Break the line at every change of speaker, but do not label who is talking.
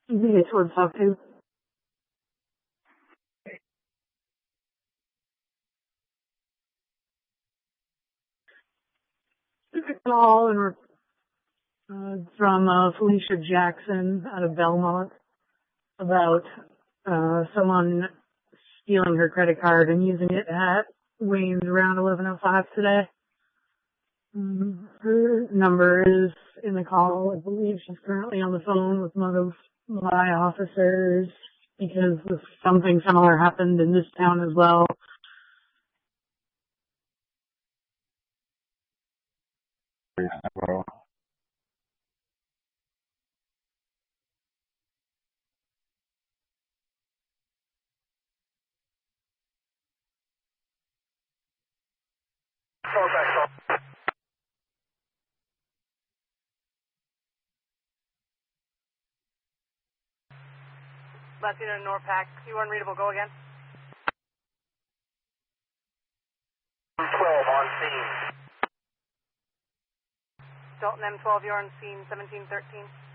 You think it's worth talk to? Call and from Felicia Jackson out of Belmont about someone stealing her credit card and using it at Wayne's around 11:05 today. Her number is in the call. I believe she's currently on the phone with one of my officers because something similar happened in this town as well.
Latina Norpac, Q1 readable, go again.
12 on scene.
Dalton M12, you're on scene 1713.